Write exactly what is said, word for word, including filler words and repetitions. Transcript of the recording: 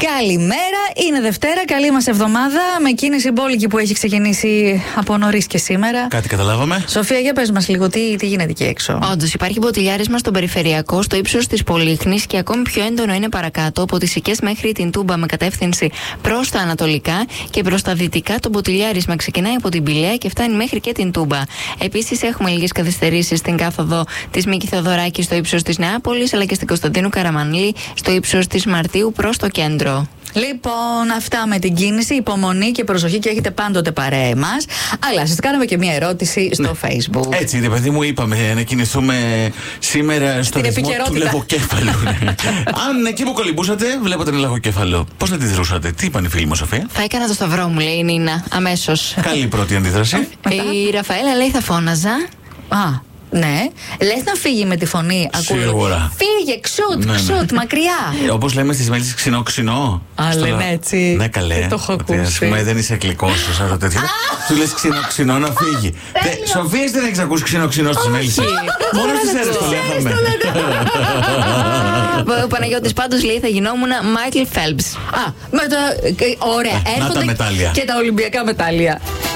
Καλημέρα, είναι Δευτέρα, καλή μας εβδομάδα. Με κίνηση μπόλικη που έχει ξεκινήσει από νωρίς και σήμερα. Κάτι καταλάβαμε. Σοφία, για πες μας λίγο, τι, τι γίνεται εκεί έξω. Όντως, υπάρχει μποτιλιάρισμα στον περιφερειακό, στο ύψος της Πολύχνης και ακόμη πιο έντονο είναι παρακάτω, από τις Σικές μέχρι την Τούμπα με κατεύθυνση προς τα ανατολικά και προς τα δυτικά. Το μποτιλιάρισμα ξεκινάει από την Πηλαία και φτάνει μέχρι και την Τούμπα. Επίσης, έχουμε λίγες καθυστερήσεις στην κάθοδο της Μίκη Θεοδωράκη στο ύψος της Νεάπολης, αλλά και στην Κωνσταντίνου Καραμανλή στο ύψος της Μαρτίου προς το κέντρο. Λοιπόν, αυτά με την κίνηση. Υπομονή και προσοχή και έχετε πάντοτε παρέα μας. Αλλά σας κάναμε και μια ερώτηση στο ναι. Facebook. Έτσι, ρε παιδί μου, είπαμε να κινηθούμε σήμερα στο ρυθμό του λαγοκέφαλου. Αν εκεί που κολυμπούσατε, βλέπατε ένα λαγοκέφαλο, πώς θα αντιδρούσατε? Τι είπαν οι φίλοι μου, Σοφία? Θα έκανα το σταυρό μου, λέει η Νίνα, αμέσως. Καλή πρώτη αντίδραση. Η Ραφαέλα λέει θα φώναζα. Α. Ναι, λες να φύγει με τη φωνή. Σίγουρα. Φύγε, ξούτ, ναι, ξούτ, ναι. μακριά. Ε, όπως λέμε στις μέλισσες, ξινό, ξινό. Α, στο... λένε έτσι. Ναι, καλέ. Το έχω ακούσει. Ας πούμε, δεν είσαι αγγλικός, σαν το τέτοιο. Του λες ξινό, ξινό να φύγει. Σοφία, δεν έχεις ακούσει ξινό, ξινό στις μέλισσες? Μόνο στις αίρες το λέγαμε. Ο Παναγιώτης πάντως λέει θα γινόμουν Μάικλ Φέλπς. Α, με το. Ωραία, έρχονται και τα Ολυμπιακά μετάλλια.